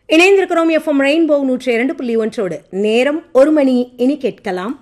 இணைந்திருக்கிறோம் FM rainbow 102.1 நேரம் 1 மணி. இனி கேட்கலாம்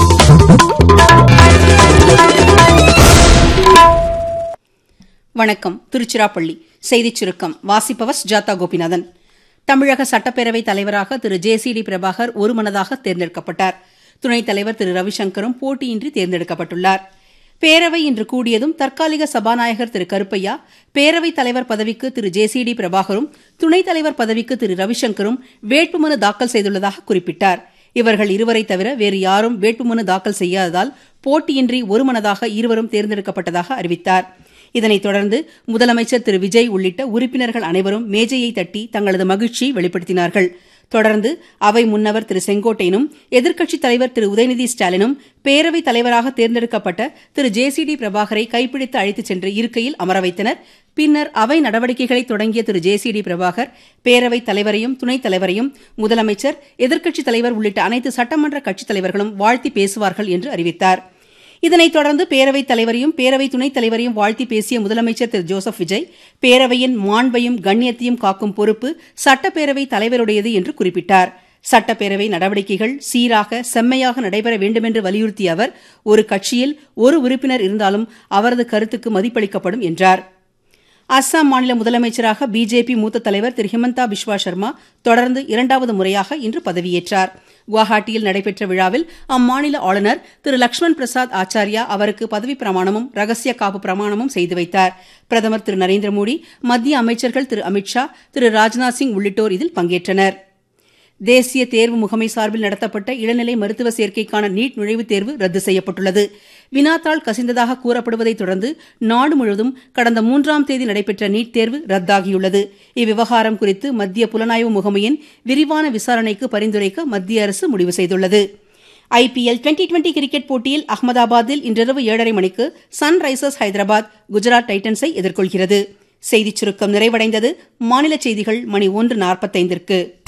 வணக்கம். திருச்சிராப்பள்ளி செய்திச் சுருக்கம் வாசிப்பவர் சுஜாதா கோபிநாதன். தமிழக சட்டப்பேரவைத் தலைவராக திரு JCD பிரபாகர் ஒருமனதாக தேர்ந்தெடுக்கப்பட்டார். துணைத் தலைவர் திரு ரவிசங்கரும் போட்டியின்றி தேர்ந்தெடுக்கப்பட்டுள்ளார். பேரவை இன்று கூடியதும் தற்காலிக சபாநாயகர் திரு கருப்பையா, பேரவைத் தலைவர் பதவிக்கு திரு JCD பிரபாகரும், துணைத் தலைவர் பதவிக்கு திரு ரவிசங்கரும் வேட்புமனு தாக்கல் செய்துள்ளதாக குறிப்பிட்டார். இவர்கள் இருவரை தவிர வேறு யாரும் வேட்புமனு தாக்கல் செய்யாததால் போட்டியின்றி ஒருமனதாக இருவரும் தேர்ந்தெடுக்கப்பட்டதாக அறிவித்தார். இதனைத் தொடர்ந்து முதலமைச்சர் திரு விஜய் உள்ளிட்ட உறுப்பினர்கள் அனைவரும் மேஜையை தட்டி தங்களது மகிழ்ச்சியை வெளிப்படுத்தினார்கள். தொடர்ந்து அவை முன்னவர் திரு செங்கோட்டையனும் எதிர்க்கட்சித் தலைவர் திரு உதயநிதி ஸ்டாலினும் பேரவைத் தலைவராக தேர்ந்தெடுக்கப்பட்ட திரு JCD பிரபாகரை கைப்பிடித்து அழைத்துச் சென்று இருக்கையில் அமர வைத்தனர். பின்னர் அவை நடவடிக்கைகளை தொடங்கிய திரு JCD பிரபாகர் பேரவைத் தலைவரையும் துணைத் தலைவரையும் முதலமைச்சர், எதிர்க்கட்சித் தலைவர் உள்ளிட்ட அனைத்து சட்டமன்ற கட்சித் தலைவர்களும் வாழ்த்தி பேசுவார்கள் என்று அறிவித்தார். இதனைத் தொடர்ந்து பேரவைத் தலைவரையும் பேரவை துணைத் தலைவரையும் வாழ்த்தி பேசிய முதலமைச்சர் திரு ஜோசப் விஜய், பேரவையின் மாண்பையும் கண்ணியத்தையும் காக்கும் பொறுப்பு சட்டப்பேரவை தலைவருடையது என்று குறிப்பிட்டார். சட்டப்பேரவை நடவடிக்கைகள் சீராக செம்மையாக நடைபெற வேண்டுமென்று வலியுறுத்திய அவர், ஒரு கட்சியில் ஒரு உறுப்பினர் இருந்தாலும் அவரது கருத்துக்கு மதிப்பளிக்கப்படும் என்றார். அஸ்ஸாம் மாநில முதலமைச்சராக பிஜேபி மூத்த தலைவர் திரு ஹிமந்தா பிஸ்வா சர்மா தொடர்ந்து இரண்டாவது முறையாக இன்று பதவியேற்றார். குவஹாட்டியில் நடைபெற்ற விழாவில் அம்மாநில ஆளுநர் திரு லக்ஷ்மண் பிரசாத் ஆச்சாரியா அவருக்கு பதவி பிரமாணமும் ரகசிய காப்பு பிரமாணமும் செய்து வைத்தார். பிரதமர் திரு நரேந்திர மோடி, மத்திய அமைச்சர்கள் திரு அமித்ஷா, திரு ராஜ்நாத் சிங் உள்ளிட்டோர் இதில் பங்கேற்றனர். தேசிய தேர்வு முகமை சார்பில் நடத்தப்பட்ட இளநிலை மருத்துவ சேர்க்கைக்கான நீட் நுழைவுத் தேர்வு ரத்து செய்யப்பட்டுள்ளது. வினாத்தாள் கசிந்ததாக கூறப்படுவதைத் தொடர்ந்து நாடு முழுவதும் கடந்த 3ஆம் தேதி நடைபெற்ற நீட் தேர்வு ரத்தாகியுள்ளது. இவ்விவகாரம் குறித்து மத்திய புலனாய்வு முகமையின் விரிவான விசாரணைக்கு பரிந்துரைக்க மத்திய அரசு முடிவு செய்துள்ளது. IPL டுவெண்டி கிரிக்கெட் போட்டியில் அகமதாபாத்தில் இன்றிரவு 7:30 மணிக்கு சன்ரைசர்ஸ் ஹைதராபாத் குஜராத் டைட்டன்ஸை எதிர்கொள்கிறது. செய்திச் சுருக்கம் நிறைவடைந்தது. மாநில செய்திகள் மணி 1:45.